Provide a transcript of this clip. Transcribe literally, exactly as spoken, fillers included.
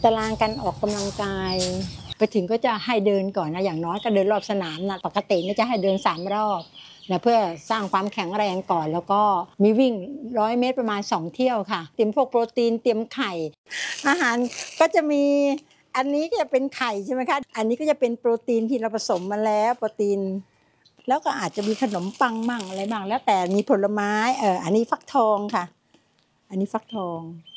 ตารางการออกกำลังกายไปถึงก็จะให้เดินก่อนนะอย่างน้อยก็เดินรอบสนามนะปกตินี่จะให้เดินสามรอบนะเพื่อสร้างความแข็งแรงก่อนแล้วก็มีวิ่งร้อยเมตรประมาณสองเที่ยวค่ะเตรียมพวกโปรตีนเตรียมไข่อาหารก็จะมีอันนี้ก็จะเป็นไข่ใช่ไหมคะอันนี้ก็จะเป็นโปรตีนที่เราผสมมาแล้วโปรตีนแล้วก็อาจจะมีขนมปังมั่งอะไรบ้างแล้วแต่มีผลไม้เอออันนี้ฟักทองค่ะอันนี้ฟักทอง